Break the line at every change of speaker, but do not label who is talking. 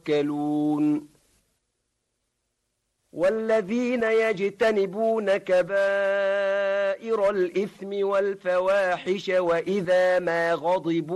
يتوكلون والذين يجتنبون كبائر الإثم والفواحش وإذا ما غضبوا